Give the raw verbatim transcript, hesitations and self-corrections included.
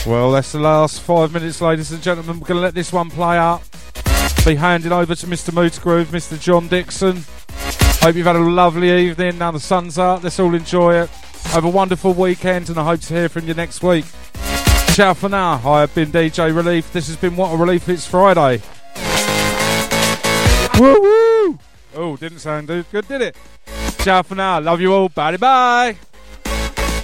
Well, that's the last five minutes, ladies and gentlemen. We're going to let this one play out. Be handing over to Mister Mood Groove, Mister John Dixon. Hope you've had a lovely evening. Now the sun's up. Let's all enjoy it. Have a wonderful weekend, and I hope to hear from you next week. Ciao for now. I have been D J Relief. This has been What a Relief It's Friday. Woo woo! Oh, didn't sound good, did it? Ciao for now. Love you all. Bye bye.